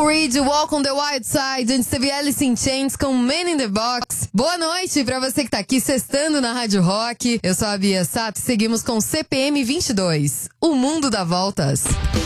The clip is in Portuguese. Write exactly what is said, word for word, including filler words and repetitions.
Reid, Walk on the Wild Side, antes teve Alice in Chains com Man in the Box. Boa noite pra você que tá aqui sextando na Rádio Rock. Eu sou a Bia Sato e seguimos com C P M vinte e dois, o mundo dá voltas.